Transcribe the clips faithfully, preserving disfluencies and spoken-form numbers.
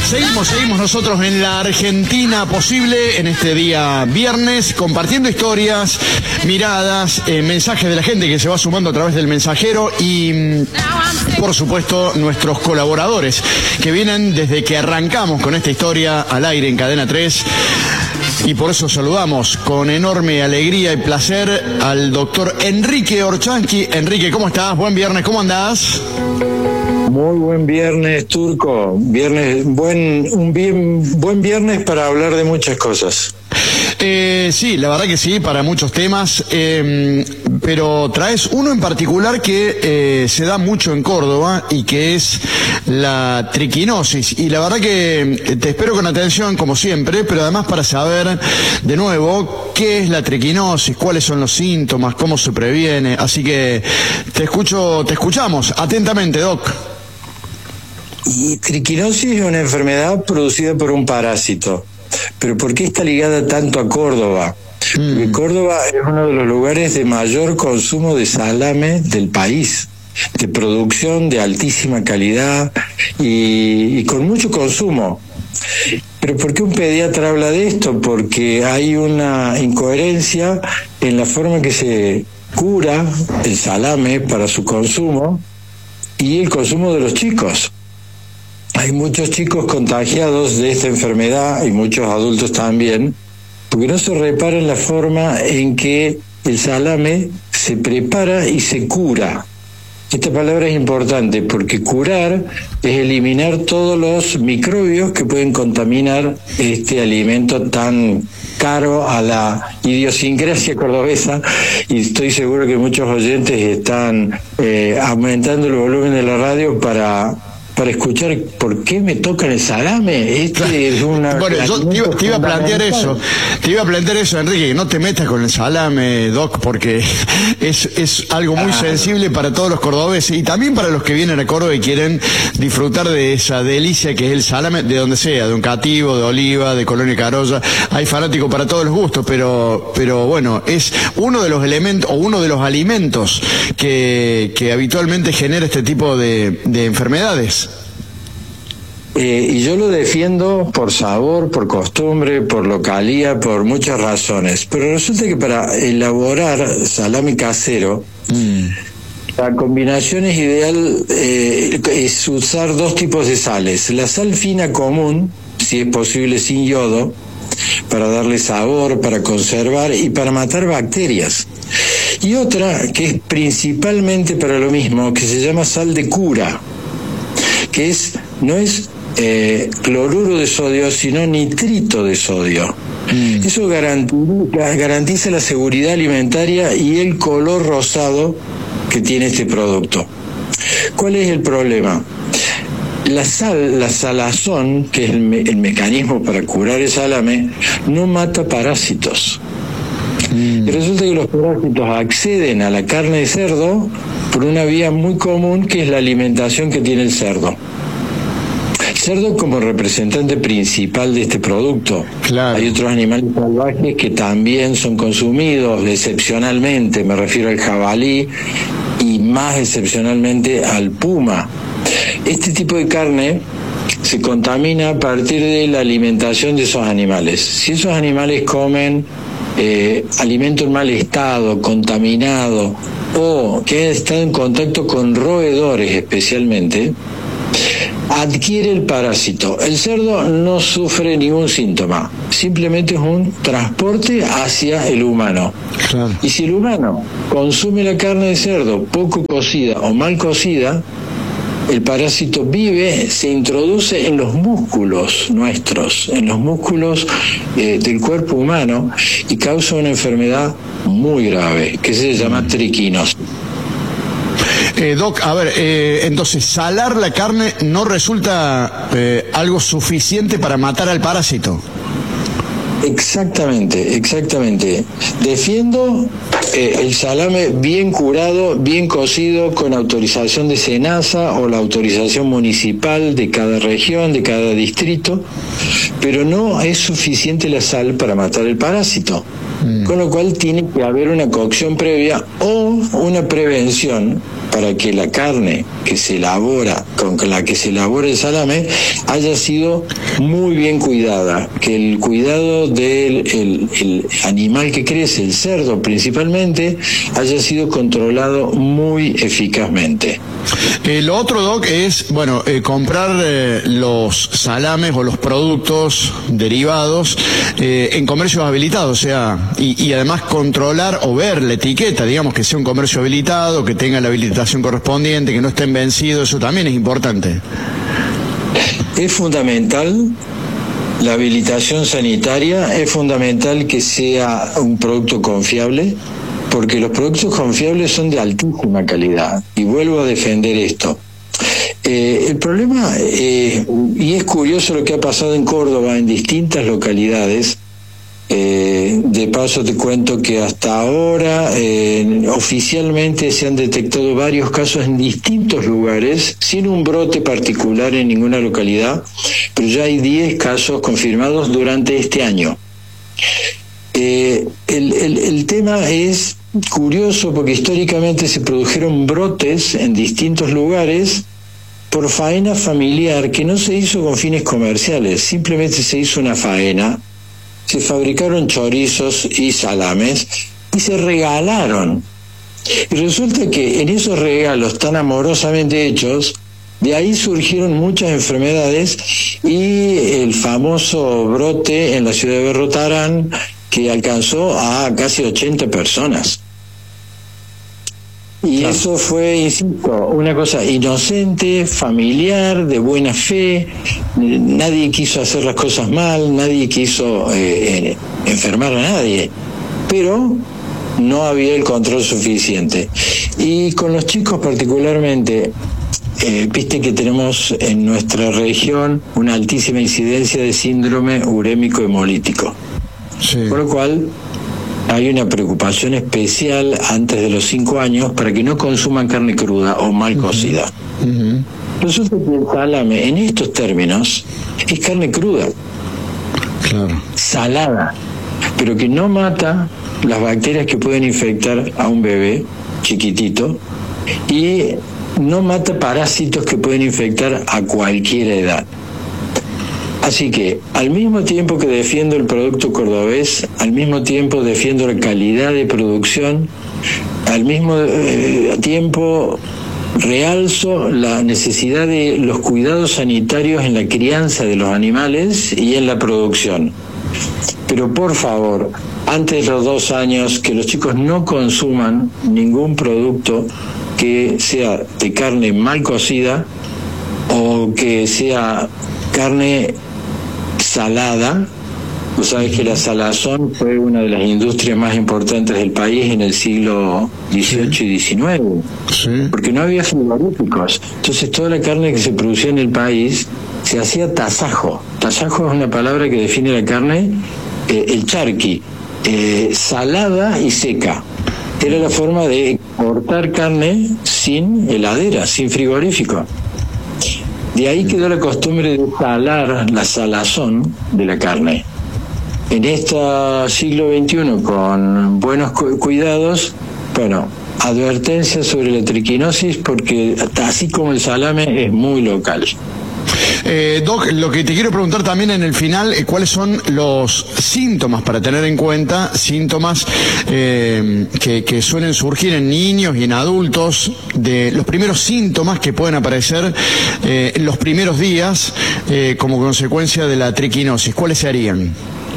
Seguimos, seguimos nosotros en la Argentina posible en este día viernes, compartiendo historias, miradas, eh, mensajes de la gente que se va sumando a través del mensajero y, por supuesto, nuestros colaboradores que vienen desde que arrancamos con esta historia al aire en Cadena tres. Y por eso saludamos con enorme alegría y placer al doctor Enrique Orchanqui. Enrique, ¿cómo estás? Buen viernes, ¿cómo andás? Muy buen viernes, Turco. Viernes, buen, un bien, buen viernes para hablar de muchas cosas. Eh, sí, la verdad que sí, para muchos temas, eh, pero traes uno en particular que eh, se da mucho en Córdoba y que es la triquinosis. Y la verdad que te espero con atención, como siempre, pero además para saber de nuevo qué es la triquinosis, cuáles son los síntomas, cómo se previene. Así que te escucho, te escuchamos atentamente, Doc. Y triquinosis es una enfermedad producida por un parásito. Pero ¿por qué está ligada tanto a Córdoba? Mm. Porque Córdoba es uno de los lugares de mayor consumo de salame del país, de producción de altísima calidad y, y con mucho consumo. ¿Pero por qué un pediatra habla de esto? Porque hay una incoherencia en la forma en que se cura el salame para su consumo y el consumo de los chicos. Hay muchos chicos contagiados de esta enfermedad y muchos adultos también, porque no se repara en la forma en que el salame se prepara y se cura. Esta palabra es importante porque curar es eliminar todos los microbios que pueden contaminar este alimento tan caro a la idiosincrasia cordobesa, y estoy seguro que muchos oyentes están eh, aumentando el volumen de la radio para... para escuchar por qué me tocan el salame. Este es una... Bueno, yo te iba, te iba a plantear eso, te iba a plantear eso, Enrique, que no te metas con el salame, Doc, porque es, es algo muy ah. sensible para todos los cordobeses y también para los que vienen a Córdoba y quieren disfrutar de esa delicia que es el salame, de donde sea, de un Cativo, de Oliva, de Colonia Carolla. Hay fanáticos para todos los gustos, pero, pero bueno, es uno de los elementos, o uno de los alimentos que, que habitualmente genera este tipo de, de enfermedades. Eh, y yo lo defiendo por sabor, por costumbre, por localía, por muchas razones. Pero resulta que para elaborar salame casero, mm. la combinación es ideal, eh, es usar dos tipos de sales. La sal fina común, si es posible sin yodo, para darle sabor, para conservar y para matar bacterias. Y otra que es principalmente para lo mismo, que se llama sal de cura, que es no es eh, cloruro de sodio, sino nitrito de sodio. Mm. Eso garantiza, garantiza la seguridad alimentaria y el color rosado que tiene este producto. ¿Cuál es el problema? La sal, la salazón, que es el, me, el mecanismo para curar el salame, no mata parásitos. Mm. Y resulta que los parásitos acceden a la carne de cerdo por una vía muy común, que es la alimentación que tiene el cerdo. Cerdo como representante principal de este producto. Claro. Hay otros animales salvajes que también son consumidos excepcionalmente, me refiero al jabalí y más excepcionalmente al puma. Este tipo de carne se contamina a partir de la alimentación de esos animales. Si esos animales comen eh, alimento en mal estado, contaminado, o que están en contacto con roedores especialmente, adquiere el parásito. El cerdo no sufre ningún síntoma, simplemente es un transporte hacia el humano. Claro. Y si el humano consume la carne de cerdo poco cocida o mal cocida, el parásito vive, se introduce en los músculos nuestros, en los músculos eh, del cuerpo humano, y causa una enfermedad muy grave que se llama triquinosis. Eh, Doc, a ver, eh, entonces, salar la carne no resulta eh, algo suficiente para matar al parásito. Exactamente, exactamente. Defiendo eh, el salame bien curado, bien cocido, con autorización de SENASA o la autorización municipal de cada región, de cada distrito, pero no es suficiente la sal para matar el parásito. Mm. Con lo cual tiene que haber una cocción previa o una prevención para que la carne que se elabora, con la que se elabora el salame, haya sido muy bien cuidada, que el cuidado del el, el animal que crece, el cerdo principalmente, haya sido controlado muy eficazmente. Eh, lo otro, Doc, es, bueno, eh, comprar eh, los salames o los productos derivados eh, en comercios habilitados, o sea, y, y además controlar o ver la etiqueta, digamos, que sea un comercio habilitado, que tenga la habilitación correspondiente, que no estén vencidos, eso también es importante. Es fundamental la habilitación sanitaria, es fundamental que sea un producto confiable, porque los productos confiables son de altísima calidad, y vuelvo a defender esto. Eh, el problema, eh, y es curioso lo que ha pasado en Córdoba, en distintas localidades, eh, de paso te cuento que hasta ahora eh, oficialmente se han detectado varios casos en distintos lugares, sin un brote particular en ninguna localidad, pero ya hay diez casos confirmados durante este año. Eh, el, el, el tema es curioso porque históricamente se produjeron brotes en distintos lugares por faena familiar que no se hizo con fines comerciales, simplemente se hizo una faena, se fabricaron chorizos y salames y se regalaron. Y resulta que en esos regalos tan amorosamente hechos, de ahí surgieron muchas enfermedades y el famoso brote en la ciudad de Berrotarán, que alcanzó a casi ochenta personas. Y claro, eso fue, insisto, una cosa inocente, familiar, de buena fe. Nadie quiso hacer las cosas mal, nadie quiso eh, enfermar a nadie, pero no había el control suficiente. Y con los chicos particularmente, eh, viste que tenemos en nuestra región una altísima incidencia de síndrome urémico hemolítico. Sí. Por lo cual hay una preocupación especial antes de los cinco años para que no consuman carne cruda o mal cocida. Uh-huh. Resulta que el salame, en estos términos, es carne cruda, claro, salada, pero que no mata las bacterias que pueden infectar a un bebé chiquitito y no mata parásitos que pueden infectar a cualquier edad. Así que, al mismo tiempo que defiendo el producto cordobés, al mismo tiempo defiendo la calidad de producción, al mismo eh, tiempo realzo la necesidad de los cuidados sanitarios en la crianza de los animales y en la producción. Pero por favor, antes de los dos años, que los chicos no consuman ningún producto que sea de carne mal cocida o que sea carne salada. Vos sabés que la salazón fue una de las industrias más importantes del país en el siglo dieciocho y diecinueve, sí, porque no había frigoríficos. Entonces toda la carne que se producía en el país se hacía tasajo. Tasajo es una palabra que define la carne, eh, el charqui, eh, salada y seca. Era la forma de cortar carne sin heladera, sin frigorífico. De ahí quedó la costumbre de salar la salazón de la carne. En este siglo veintiuno, con buenos cu- cuidados, bueno, advertencia sobre la triquinosis, porque así como el salame es muy local. Eh, Doc, lo que te quiero preguntar también en el final, eh, ¿cuáles son los síntomas para tener en cuenta, síntomas eh, que, que suelen surgir en niños y en adultos, de los primeros síntomas que pueden aparecer eh, en los primeros días eh, como consecuencia de la triquinosis? ¿Cuáles serían?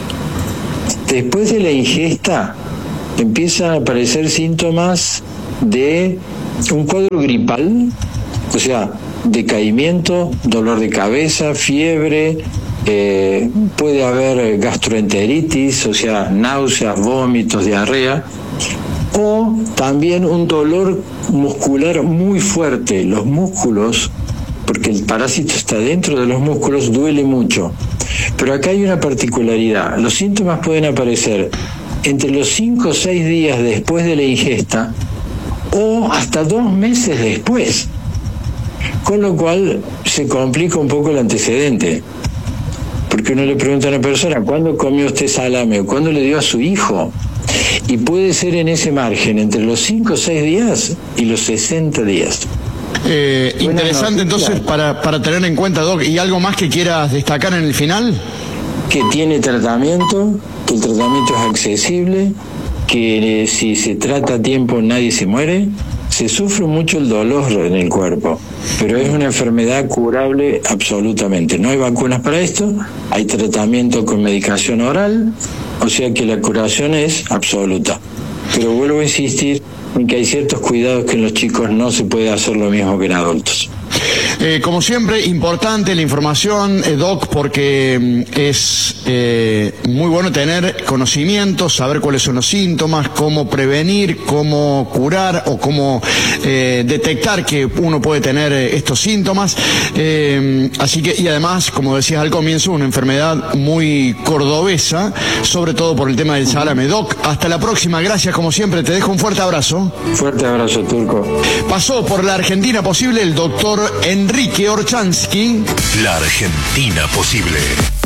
Después de la ingesta empiezan a aparecer síntomas de un cuadro gripal, o sea, decaimiento, dolor de cabeza, fiebre, eh, puede haber gastroenteritis, o sea, náuseas, vómitos, diarrea, o también un dolor muscular muy fuerte. Los músculos, porque el parásito está dentro de los músculos, duele mucho. Pero acá hay una particularidad. Los síntomas pueden aparecer entre los cinco o seis días después de la ingesta o hasta dos meses después. Con lo cual se complica un poco el antecedente, porque uno le pregunta a una persona, ¿cuándo comió usted salame? ¿O cuándo le dio a su hijo? Y puede ser en ese margen, entre los cinco o seis días y los sesenta días. Eh, interesante entonces para, para tener en cuenta, Doc. ¿Y algo más que quieras destacar en el final? Que tiene tratamiento, que el tratamiento es accesible, que eh, si se trata a tiempo nadie se muere. Se sufre mucho el dolor en el cuerpo, pero es una enfermedad curable absolutamente. No hay vacunas para esto, hay tratamiento con medicación oral, o sea que la curación es absoluta. Pero vuelvo a insistir en que hay ciertos cuidados que en los chicos no se puede hacer lo mismo que en adultos. Eh, como siempre, importante la información, eh, Doc, porque mm, es eh, muy bueno tener conocimiento, saber cuáles son los síntomas, cómo prevenir, cómo curar o cómo eh, detectar que uno puede tener eh, estos síntomas. Eh, así que, y además, como decías al comienzo, una enfermedad muy cordobesa, sobre todo por el tema del salame. Doc, hasta la próxima, gracias como siempre, te dejo un fuerte abrazo. Fuerte abrazo, Turco. Pasó por la Argentina Posible el doctor Enrique Orchansky. La Argentina Posible.